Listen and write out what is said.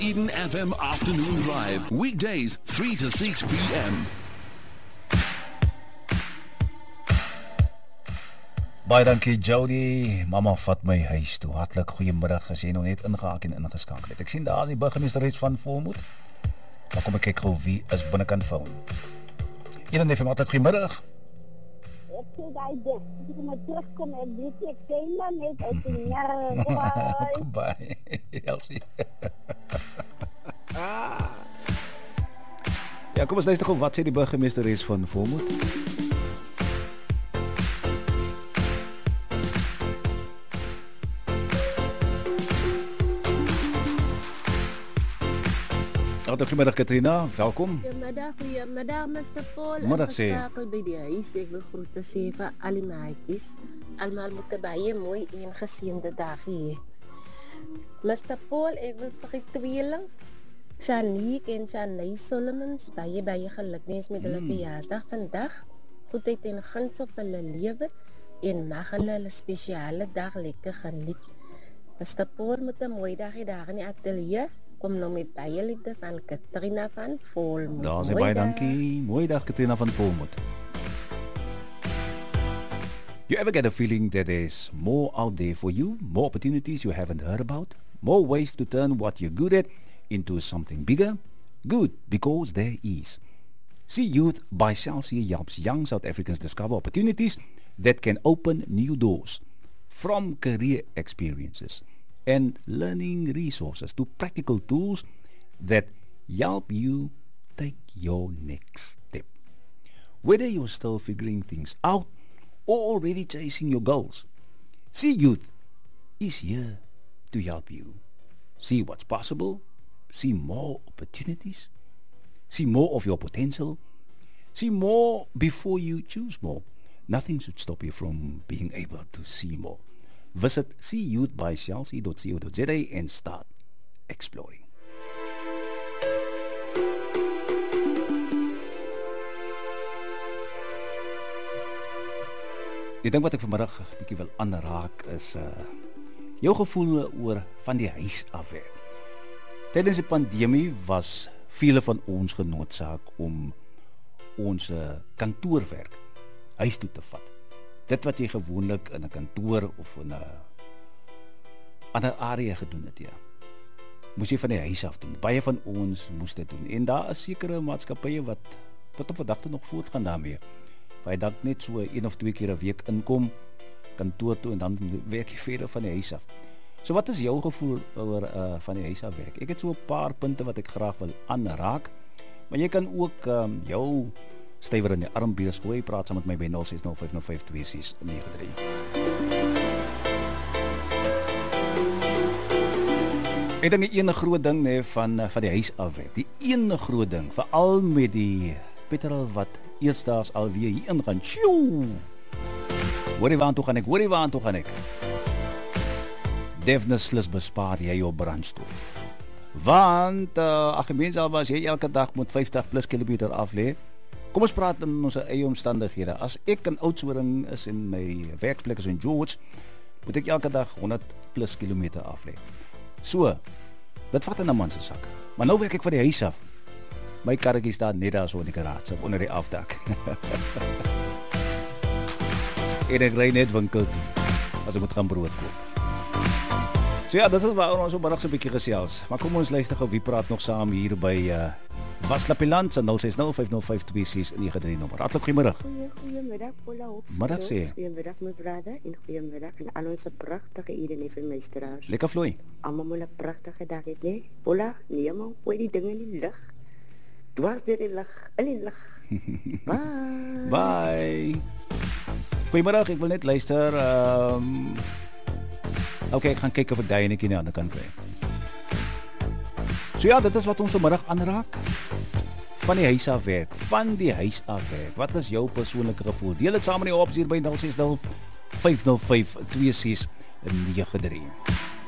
Eden FM Afternoon Drive. Weekdays 3 to 6 p.m. Baie dankie Jody, mama vat my huis toe. Hartlik goeiemiddag as jy nog net ingehaak en ingeskakel het. Ek sien daar is die burgemeester van Volmoed. Dan kom ek kyk gou wie is binnekant phone. Eden FM, hartlik goeiemiddag. Ek sê daai ding, as ek maar terugkom, ek weet ek ken maar net uit die jare. Kom by, Elsie. Ja, kom ons luister gou wat sê die burgemeester van Volmoed. Goedemiddag Katrina, welkom. Goedemiddag Mr. Paul. Middag sê. Ek is by die huis. Ek wil groete sê vir al die maatjies. Almal moet 'n baie mooi en geseënde dag hê. Mr. Paul, ek wil vir die tweeling, Shanique en Shanae Solomons, baie gelukwees met hulle verjaarsdag vandag. Goedheid en guns op hulle lewe en mag hulle spesiale dag lekker geniet. Mr. Paul moet 'n mooi dag hê daar in die ateljee. Kom nou met baie liefde van Katrina van Volmoed. Daar sê baie dankie. Mooi dag Katrina van Volmoed. You ever get a feeling that there's more out there for you, more opportunities you haven't heard about, more ways to turn what you're good at into something bigger? Good, because there is. See Youth by Chelsea helps young South Africans discover opportunities that can open new doors, from career experiences and learning resources to practical tools that help you take your next step. Whether you're still figuring things out or already chasing your goals, See Youth is here to help you. See what's possible, see more opportunities, see more of your potential, see more before you choose more. Nothing should stop you from being able to see more. Visit seeyouthbychelsea.co.za and start exploring. Die ding wat ek vanmiddag 'n bietjie wil aanraak is jou gevoel oor van die huis af werk. Tydens die pandemie was vele van ons genoodsaak om ons kantoorwerk huis toe te vat. Dit wat jy gewoonlik in 'n kantoor of in 'n ander area gedoen het, ja, moes jy van die huis af doen. Baie van ons moes dit doen. En daar is sekere maatskappye wat tot op vandag toe nog voortgaan daarmee. Waar jy dalk net so 1 of 2 keer 'n week inkom kantoor toe en dan werk jy verder van die huis af. So wat is jou gevoel oor van die huis af werk? Ek het so 'n paar punte wat ek graag wil aanraak. Maar jy kan ook jou stywer in die armbeers gooi, praat saam met my by 0605052693. Ek dink die ene groot ding van die huis af werk. Die ene groot ding, veral met die petrol wat eersdaags alweer hier ingaan. Tjoe! Hoorie waar toe gaan ek? Definitely bespaar jy jou brandstof. Want mense as jy elke dag moet 50 plus kilometer af lê. Kom ons praat in ons eie omstandighede. As ek in Oudtshoorn is en my werksplek is in George, moet ek elke dag 100 plus kilometer af lê. So, dit vat in 'n man se sak. Maar nou werk ek van die huis af. My karretjie staan net daar so in die garage of onder die afdak. En ek ry net winkel as ek moet gaan brood koop. So ja, dit is waar ons op middag so 'n bietjie gesels. Maar kom ons luister gou wie praat nog saam hier by Waslapiland se 0605052693 nommer. Hartlik goeiemiddag. Goeiemiddag Paula Hopps. Middag sê. Goeiemiddag my broeder en goeiemiddag aan al ons pragtige Eden FM luisteraars. Lekker vloei. Almal 'n pragtige dag het, nee. Paula, neem hom oor die dinge in die lug. Dwars deur die lug, in die lug. Bye. Bye. Goeiemiddag, ek wil net luister. Okay, ek gaan kyk of ek daai netjie aan die ander kant kry. So ja, dit is wat ons vanmiddag aanraak. Van die huis af werk. Wat is jou persoonlike gevoel? Deel dit saam in die opsie hier by 0605052693.